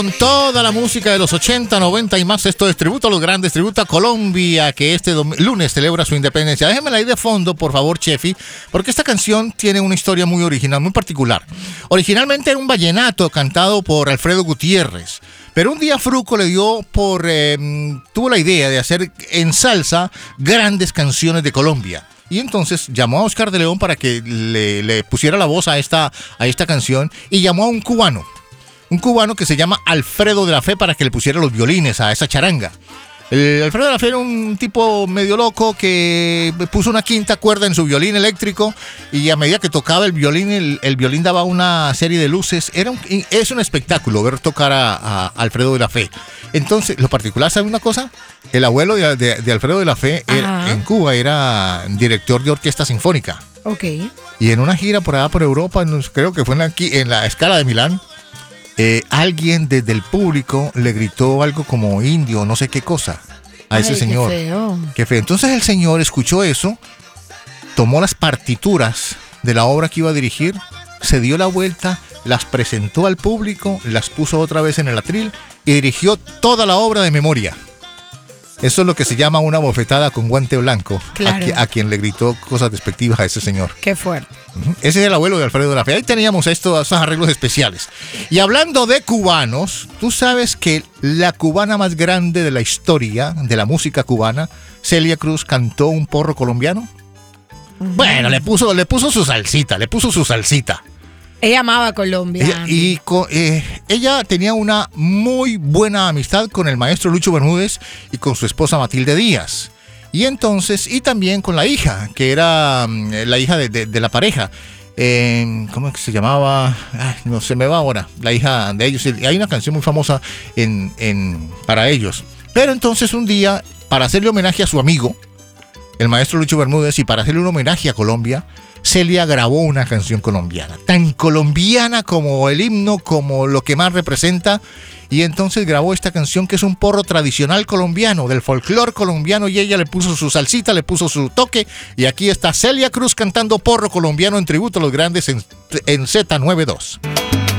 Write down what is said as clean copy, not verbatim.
Con toda la música de los 80, 90 y más, esto es Tributo a los Grandes, Tributo a Colombia, que este lunes celebra su independencia. Déjemela ahí de fondo, por favor, Chefi, porque esta canción tiene una historia muy original, muy particular. Originalmente era un vallenato cantado por Alfredo Gutiérrez, pero un día Fruco le dio tuvo la idea de hacer en salsa grandes canciones de Colombia. Y entonces llamó a Oscar de León para que le pusiera la voz a esta canción y llamó a un cubano que se llama Alfredo de la Fe para que le pusiera los violines a esa charanga. Alfredo de la Fe era un tipo medio loco que puso una quinta cuerda en su violín eléctrico y a medida que tocaba el violín, el violín daba una serie de luces. Es un espectáculo ver tocar a Alfredo de la Fe. Entonces, lo particular, ¿sabe una cosa? El abuelo de Alfredo de la Fe en Cuba era director de orquesta sinfónica. Ok. Y en una gira por allá por Europa, creo que fue en la Scala de Milán, alguien desde el público le gritó algo como indio, no sé qué cosa, a ese señor. Qué feo. Entonces el señor escuchó eso, tomó las partituras de la obra que iba a dirigir, se dio la vuelta, las presentó al público, las puso otra vez en el atril y dirigió toda la obra de memoria. Eso es lo que se llama una bofetada con guante blanco, claro, a quien le gritó cosas despectivas a ese señor. Qué fuerte. Ese es el abuelo de Alfredo de la Fe. Ahí teníamos estos arreglos especiales. Y hablando de cubanos, tú sabes que la cubana más grande de la historia de la música cubana, Celia Cruz, cantó un porro colombiano. Bueno, le puso su salsita. Ella amaba Colombia. Ella tenía una muy buena amistad con el maestro Lucho Bermúdez y con su esposa Matilde Díaz. Y entonces, y también con la hija, que era la hija de la pareja. ¿Cómo es que se llamaba? No se me va ahora. La hija de ellos. Hay una canción muy famosa para ellos. Pero entonces un día, para hacerle homenaje a su amigo, el maestro Lucho Bermúdez, y para hacerle un homenaje a Colombia, Celia grabó una canción colombiana, tan colombiana como el himno, como lo que más representa, y entonces grabó esta canción que es un porro tradicional colombiano, del folclore colombiano, y ella le puso su salsita, le puso su toque, y aquí está Celia Cruz cantando porro colombiano en tributo a los grandes en Z92.